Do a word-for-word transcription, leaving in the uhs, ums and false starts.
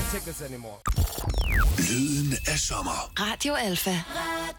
take this anymore. Lyden af sommer. Radio Alfa.